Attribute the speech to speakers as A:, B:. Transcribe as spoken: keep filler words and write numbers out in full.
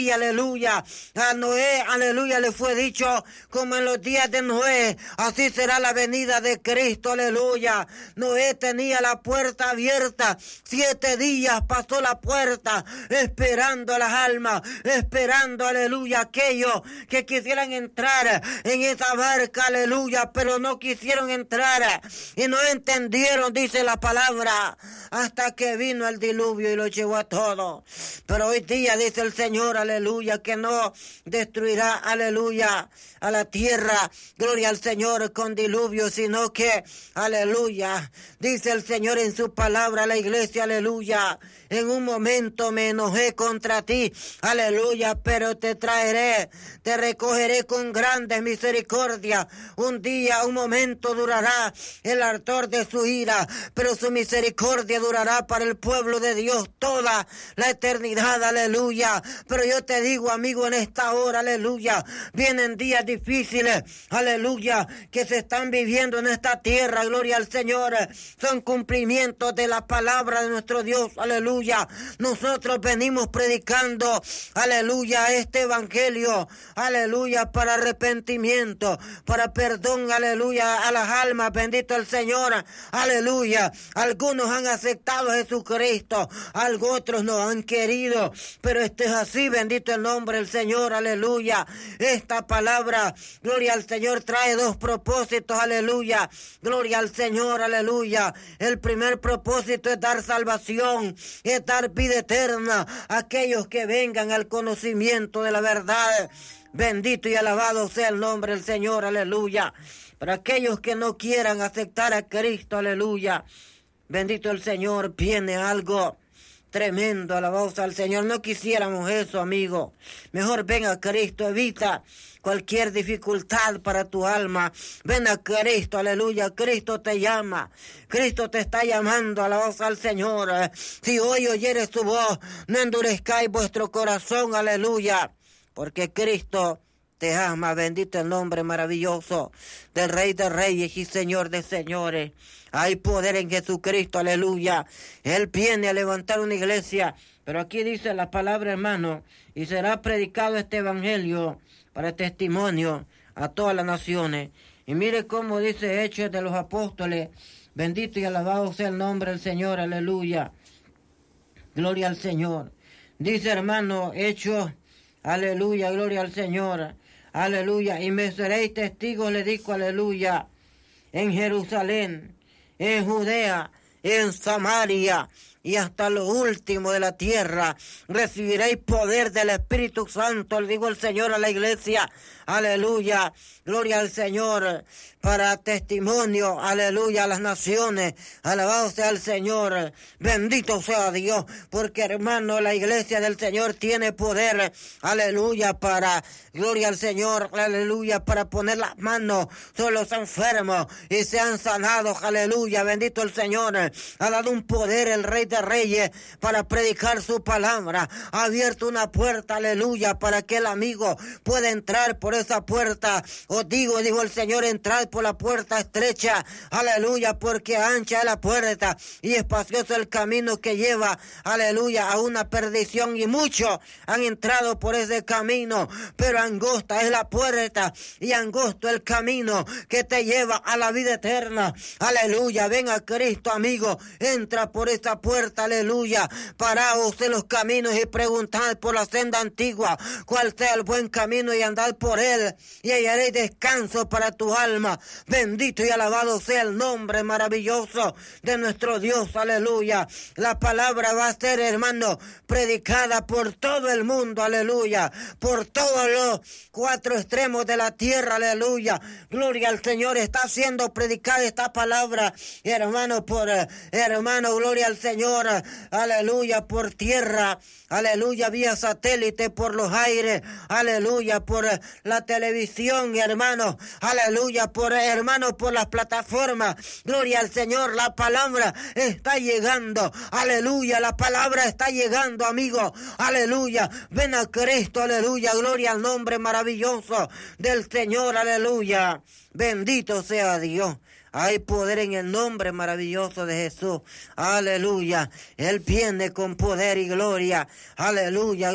A: Y aleluya, a Noé, aleluya, le fue dicho, como en los días de Noé, así será la venida de Cristo, aleluya. Noé tenía la puerta abierta, siete días pasó la puerta, esperando a las almas, esperando, aleluya, aquellos que quisieran entrar en esa barca, aleluya, pero no quisieron entrar y no entendieron, dice la palabra, hasta que vino el diluvio y lo llevó a todos. Pero hoy día, dice el Señor, aleluya, aleluya, que no destruirá, aleluya, a la tierra, gloria al Señor, con diluvio, sino que, aleluya, dice el Señor en su palabra a la iglesia, aleluya, en un momento me enojé contra ti, aleluya, pero te traeré, te recogeré con grandes misericordia. Un día, un momento durará el ardor de su ira, pero su misericordia durará para el pueblo de Dios toda la eternidad, aleluya. Pero yo te digo, amigo, en esta hora, aleluya, vienen días difíciles, aleluya, que se están viviendo en esta tierra, gloria al Señor, son cumplimientos de la palabra de nuestro Dios, aleluya. Nosotros venimos predicando, aleluya, este evangelio, aleluya, para arrepentimiento, para perdón, aleluya, a las almas, bendito el Señor, aleluya. Algunos han aceptado a Jesucristo, algo otros no han querido, pero este es así, bendito el nombre del Señor, aleluya. Esta palabra, gloria al Señor, trae dos propósitos, aleluya, gloria al Señor, aleluya. El primer propósito es dar salvación, es dar vida eterna a aquellos que vengan al conocimiento de la verdad. Bendito y alabado sea el nombre del Señor, aleluya. Para aquellos que no quieran aceptar a Cristo, aleluya, bendito el Señor, viene algo tremendo, alabado sea el Señor. No quisiéramos eso, amigo. Mejor ven a Cristo, evita cualquier dificultad para tu alma. Ven a Cristo, aleluya. Cristo te llama. Cristo te está llamando, alabado sea el Señor. Si hoy oyeres su voz, no endurezcáis vuestro corazón, aleluya. Porque Cristo te ama, bendito el nombre maravilloso del Rey de Reyes y Señor de Señores. Hay poder en Jesucristo, aleluya. Él viene a levantar una iglesia. Pero aquí dice la palabra, hermano, y será predicado este evangelio para testimonio a todas las naciones. Y mire cómo dice Hechos de los Apóstoles. Bendito y alabado sea el nombre del Señor, aleluya. Gloria al Señor. Dice, hermano, Hechos, aleluya, gloria al Señor. Aleluya, y me seréis testigos, le dijo, aleluya, en Jerusalén, en Judea, en Samaria, y hasta lo último de la tierra. Recibiréis poder del Espíritu Santo, le digo el Señor a la iglesia, aleluya, gloria al Señor, para testimonio, aleluya, a las naciones, alabado sea el Señor, bendito sea Dios, porque hermano, la iglesia del Señor tiene poder, aleluya, para, gloria al Señor, aleluya, para poner las manos sobre los enfermos y sean sanados, aleluya, bendito el Señor. Ha dado un poder el Rey de Reyes para predicar su palabra, ha abierto una puerta, aleluya, para que el amigo pueda entrar por esa puerta. Os digo, dijo el Señor, entrad por la puerta estrecha, aleluya, porque ancha es la puerta y espacioso el camino que lleva, aleluya, a una perdición, y muchos han entrado por ese camino, pero angosta es la puerta y angosto el camino que te lleva a la vida eterna, aleluya. Ven a Cristo, amigo, entra por esa puerta, aleluya. Paraos en los caminos y preguntad por la senda antigua cuál sea el buen camino y andad por él y hallaréis descanso para tu alma. Bendito y alabado sea el nombre maravilloso de nuestro Dios, aleluya. La palabra va a ser, hermano, predicada por todo el mundo, aleluya, por todos los cuatro extremos de la tierra, aleluya. Gloria al Señor, está siendo predicada esta palabra, hermano, por hermano, gloria al Señor, aleluya, por tierra, aleluya, vía satélite, por los aires, aleluya, por la televisión, hermano, aleluya, por hermano, por las plataformas, gloria al Señor. La palabra está llegando, aleluya, la palabra está llegando, amigo, aleluya. Ven a Cristo, aleluya, gloria al nombre maravilloso del Señor, aleluya. Bendito sea Dios. Hay poder en el nombre maravilloso de Jesús. Aleluya. Él viene con poder y gloria. Aleluya.